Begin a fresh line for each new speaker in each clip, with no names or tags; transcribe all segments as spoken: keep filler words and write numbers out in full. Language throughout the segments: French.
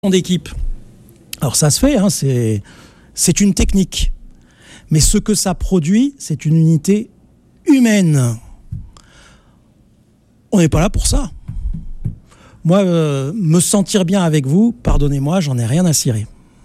d'équipe. Alors ça se fait, hein, c'est, c'est une technique. Mais ce que ça produit, c'est une unité humaine. On n'est pas là pour ça. Moi, euh, me sentir bien avec vous, pardonnez-moi, j'en ai rien à cirer.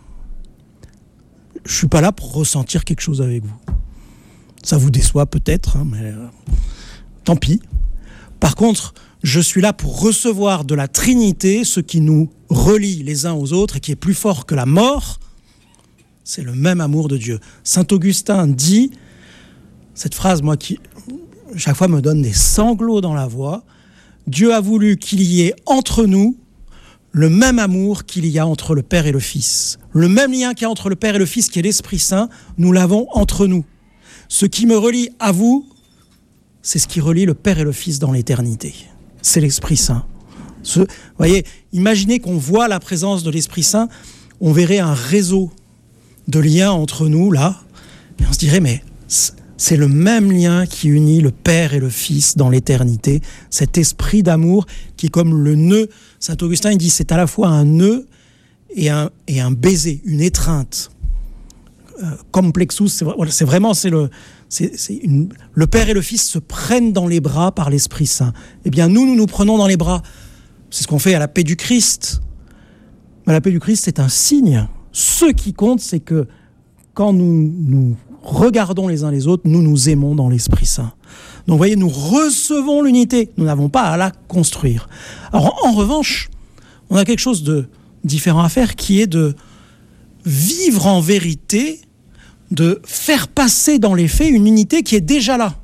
Je ne suis pas là pour ressentir quelque chose avec vous. Ça vous déçoit peut-être, hein, mais euh, tant pis. Par contre, je suis là pour recevoir de la Trinité ce qui nous relie les uns aux autres et qui est plus fort que la mort. C'est le même amour de Dieu. Saint Augustin dit, cette phrase, moi, qui chaque fois me donne des sanglots dans la voix, Dieu a voulu qu'il y ait entre nous le même amour qu'il y a entre le Père et le Fils. Le même lien qu'il y a entre le Père et le Fils, qui est l'Esprit Saint, nous l'avons entre nous. Ce qui me relie à vous, c'est ce qui relie le Père et le Fils dans l'éternité. C'est l'Esprit Saint. Ce, vous voyez, imaginez qu'on voit la présence de l'Esprit Saint, on verrait un réseau de liens entre nous, là, et on se dirait, mais c'est le même lien qui unit le Père et le Fils dans l'éternité, cet esprit d'amour qui est comme le nœud. Saint Augustin, il dit, c'est à la fois un nœud et un, et un baiser, une étreinte. Euh, complexus, c'est, c'est vraiment, c'est le... C'est, c'est une, le Père et le Fils se prennent dans les bras par l'Esprit Saint. Eh bien, nous, nous nous prenons dans les bras. C'est ce qu'on fait à la paix du Christ. Mais la paix du Christ, c'est un signe. Ce qui compte, c'est que quand nous nous regardons les uns les autres, nous nous aimons dans l'Esprit Saint. Donc, vous voyez, nous recevons l'unité. Nous n'avons pas à la construire. Alors, en, en revanche, on a quelque chose de différent à faire, qui est de vivre en vérité, de faire passer dans les faits une unité qui est déjà là.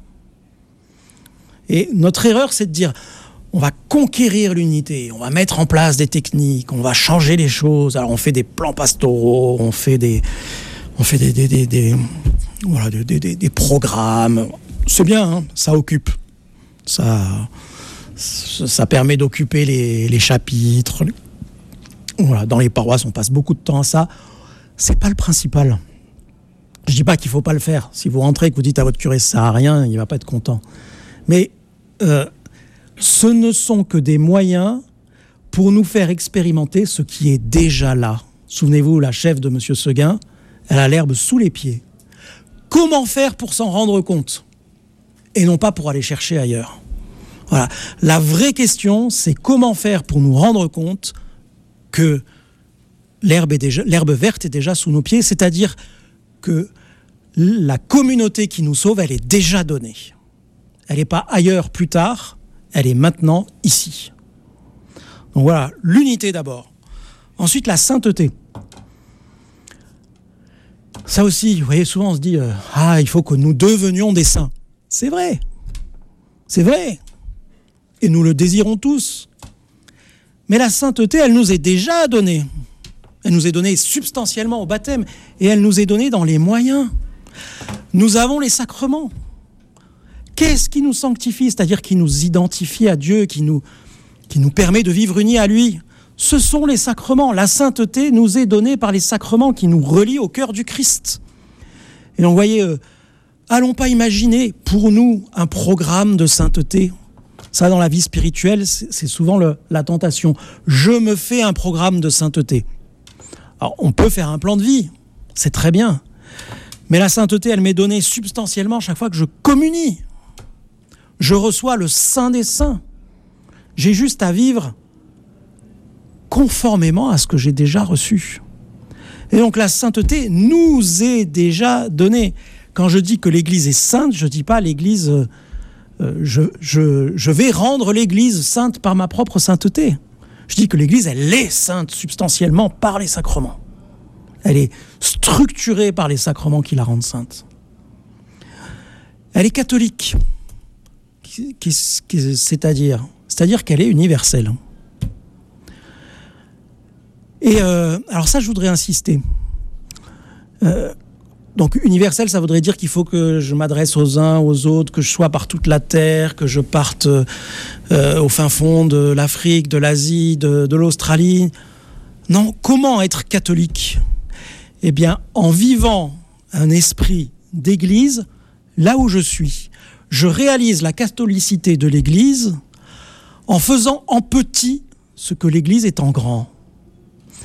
Et notre erreur, c'est de dire, on va conquérir l'unité, on va mettre en place des techniques, on va changer les choses. Alors on fait des plans pastoraux, on fait des, on fait des, des, des, des, voilà, des, des, des programmes. C'est bien, hein, ça occupe. Ça, ça permet d'occuper les, les chapitres. Voilà, dans les paroisses, on passe beaucoup de temps à ça. C'est pas le principal. Je ne dis pas qu'il ne faut pas le faire. Si vous rentrez et que vous dites à votre curé « ça sert à rien », il ne va pas être content. Mais euh, ce ne sont que des moyens pour nous faire expérimenter ce qui est déjà là. Souvenez-vous, la chef de M. Seguin, elle a l'herbe sous les pieds. Comment faire pour s'en rendre compte ? Et non pas pour aller chercher ailleurs. Voilà. La vraie question, c'est comment faire pour nous rendre compte que l'herbe, est déjà, l'herbe verte est déjà sous nos pieds, c'est-à-dire que la communauté qui nous sauve, elle est déjà donnée. Elle n'est pas ailleurs plus tard, elle est maintenant ici. Donc voilà, l'unité d'abord. Ensuite, la sainteté. Ça aussi, vous voyez, souvent on se dit euh, « Ah, il faut que nous devenions des saints ». C'est vrai, c'est vrai. Et nous le désirons tous. Mais la sainteté, elle nous est déjà donnée. Elle nous est donnée substantiellement au baptême et elle nous est donnée dans les moyens. Nous avons les sacrements. Qu'est-ce qui nous sanctifie ? C'est-à-dire qui nous identifie à Dieu, qui nous, qui nous permet de vivre unis à lui. Ce sont les sacrements. La sainteté nous est donnée par les sacrements qui nous relient au cœur du Christ. Et donc, vous voyez, euh, allons pas imaginer pour nous un programme de sainteté. Ça, dans la vie spirituelle, c'est, c'est souvent le, la tentation. Je me fais un programme de sainteté. Alors, on peut faire un plan de vie, c'est très bien. Mais la sainteté, elle m'est donnée substantiellement chaque fois que je communie. Je reçois le Saint des Saints. J'ai juste à vivre conformément à ce que j'ai déjà reçu. Et donc la sainteté nous est déjà donnée. Quand je dis que l'Église est sainte, je ne dis pas l'Église... Euh, je, je, je vais rendre l'Église sainte par ma propre sainteté. Je dis que l'Église, elle est sainte substantiellement par les sacrements. Elle est structurée par les sacrements qui la rendent sainte. Elle est catholique, qui, qui, qui, c'est-à-dire, c'est-à-dire qu'elle est universelle. Et euh, alors ça, je voudrais insister. Euh, donc universel, ça voudrait dire qu'il faut que je m'adresse aux uns, aux autres, que je sois par toute la terre, que je parte euh, au fin fond de l'Afrique, de l'Asie, de, de l'Australie. Non, comment être catholique ? Eh bien, en vivant un esprit d'église là où je suis. Je réalise la catholicité de l'église en faisant en petit ce que l'église est en grand.